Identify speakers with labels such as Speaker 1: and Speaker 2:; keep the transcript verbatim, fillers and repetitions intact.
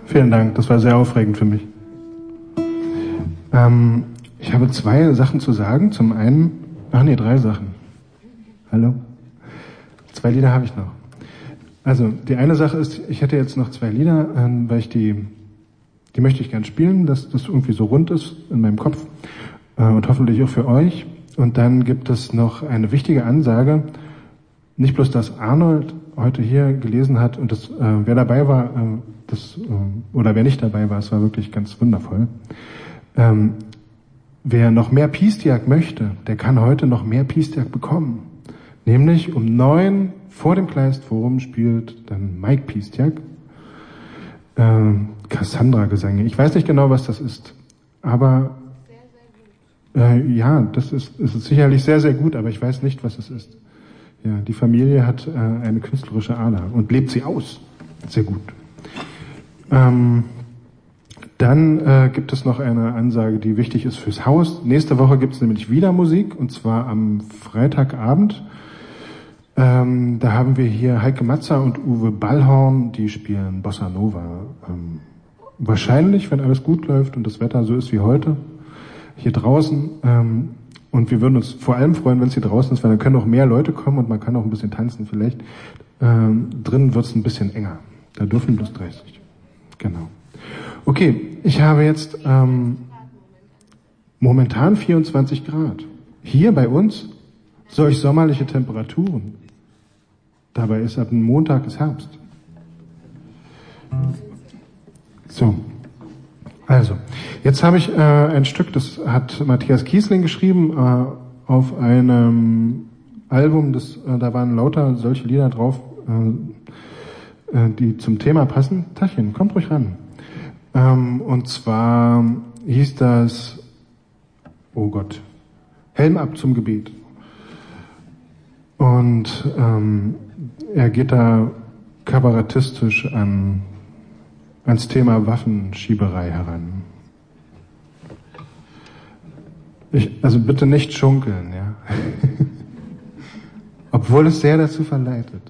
Speaker 1: Vielen Dank, das war sehr aufregend für mich. Ähm, ich habe zwei Sachen zu sagen. Zum einen, ach nee, drei Sachen. Hallo? Zwei Lieder habe ich noch. Also, die eine Sache ist, ich hätte jetzt noch zwei Lieder, ähm, weil ich die, die möchte ich gern spielen, dass das irgendwie so rund ist in meinem Kopf äh, und hoffentlich auch für euch. Und dann gibt es noch eine wichtige Ansage, nicht bloß, dass Arnold heute hier gelesen hat und das, äh, wer dabei war, äh, das, äh, oder wer nicht dabei war, es war wirklich ganz wundervoll. Ähm, wer noch mehr Piestiak möchte, der kann heute noch mehr Piestiak bekommen. Nämlich um neun vor dem Kleistforum spielt dann Mike Piestiak äh, Cassandra-Gesänge. Ich weiß nicht genau, was das ist, aber äh, ja, das ist, ist sicherlich sehr, sehr gut, aber ich weiß nicht, was es ist. Ja, die Familie hat äh, eine künstlerische Ader und lebt sie aus. Sehr gut. Ähm, dann äh, gibt es noch eine Ansage, die wichtig ist fürs Haus. Nächste Woche gibt es nämlich wieder Musik, und zwar am Freitagabend. Ähm, da haben wir hier Heike Matzer und Uwe Ballhorn, die spielen Bossa Nova. Ähm, wahrscheinlich, wenn alles gut läuft und das Wetter so ist wie heute, hier draußen. Ähm, und wir würden uns vor allem freuen, wenn es hier draußen ist, weil dann können auch mehr Leute kommen und man kann auch ein bisschen tanzen vielleicht. Ähm, drinnen wird es ein bisschen enger. Da dürfen bloß dreißig. Genau. Okay, ich habe jetzt ähm, momentan vierundzwanzig Grad. Hier bei uns solch sommerliche Temperaturen. Dabei ist ab dem Montag ist Herbst. So. Also, jetzt habe ich äh, ein Stück, das hat Matthias Kiesling geschrieben, äh, auf einem Album, das, äh, da waren lauter solche Lieder drauf, äh, äh, die zum Thema passen. Tachchen, kommt ruhig ran. Ähm, und zwar hieß das, oh Gott, Helm ab zum Gebet. Und ähm, er geht da kabarettistisch an ans Thema Waffenschieberei heran. Ich, also bitte nicht schunkeln, ja. Obwohl es sehr dazu verleitet.